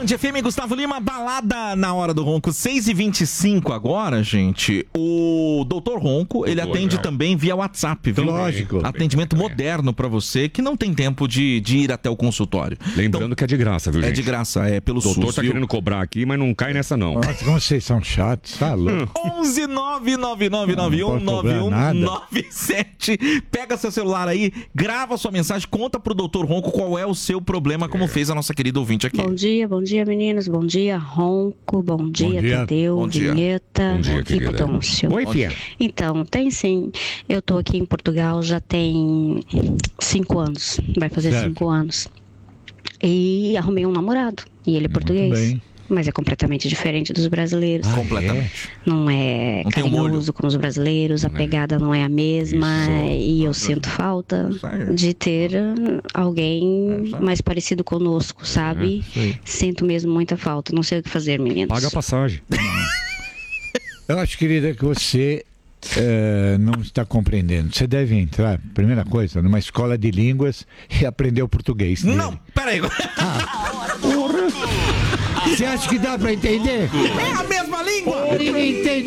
Band FM, Gustavo Lima, balada na hora do ronco, 6h25 agora, gente. O Doutor Ronco, ele atende também via WhatsApp, viu? Lógico. Atendimento moderno pra você que não tem tempo de ir até o consultório. Lembrando Então, que é de graça, viu, gente? é de graça, é pelo SUS. O doutor tá querendo cobrar aqui, mas não cai nessa, não. Nossa, como vocês são chatos, tá louco. 11 999919197. Pega seu celular aí, grava sua mensagem, conta pro Doutor Ronco qual é o seu problema, como fez a nossa querida ouvinte aqui. Bom dia meninos, bom dia Ronco, bom dia Tadeu, bom dia. Vinheta, Bom dia, aqui querida. Potôncio. Oi, Fia. Então, tem sim, eu tô aqui em Portugal já tem 5 anos, vai fazer Certo. 5 anos. E arrumei um namorado, e ele é português. bem. Mas é completamente diferente dos brasileiros. Completamente. Não é Não tem um molho. carinhoso como os brasileiros, a pegada não é a mesma. E eu sinto falta de ter alguém mais parecido conosco, sabe? Sinto mesmo muita falta. Não sei o que fazer, meninos. Paga a passagem. Eu acho, querida, que você não está compreendendo. Você deve entrar, primeira coisa, numa escola de línguas e aprender o português dele. Não, peraí. Você acha que dá pra entender? É a mesma língua? Ninguém entende.